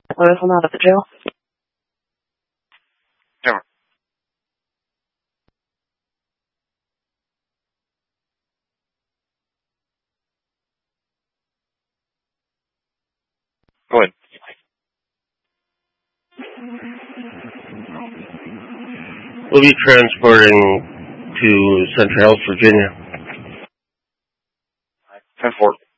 I'm out at the jail. Never. Go ahead. We'll be transporting to Central Health, Virginia. 10-4.